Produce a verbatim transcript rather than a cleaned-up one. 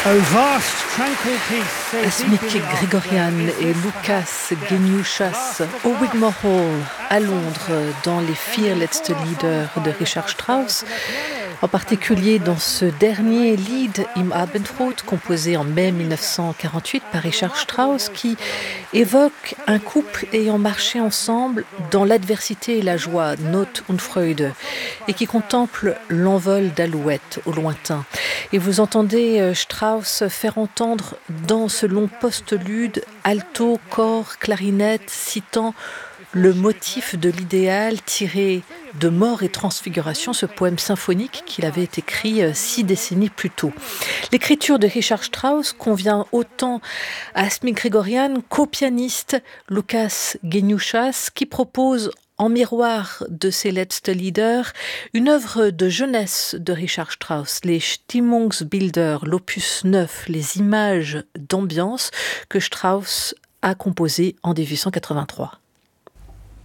Asmik Grigorian et Lukas Geniushas au Wigmore Hall à Londres dans les Vier letzte Lieder de Richard Strauss, en particulier dans ce dernier Lied im Abendrot composé en mai mille neuf cent quarante-huit par Richard Strauss, qui évoque un couple ayant marché ensemble dans l'adversité et la joie, Not und Freude, et qui contemple l'envol d'alouettes au lointain. Et vous entendez Strauss faire entendre dans ce long postlude alto, corps, clarinette, citant le motif de l'idéal tiré de Mort et Transfiguration, ce poème symphonique qu'il avait écrit six décennies plus tôt. L'écriture de Richard Strauss convient autant à Asmik Grigorian qu'au pianiste Lukas Geniushas, qui propose en miroir de ses letzte Lieder, une œuvre de jeunesse de Richard Strauss, les Stimmungsbilder, l'opus neuf, les images d'ambiance que Strauss a composé en dix-huit cent quatre-vingt-trois.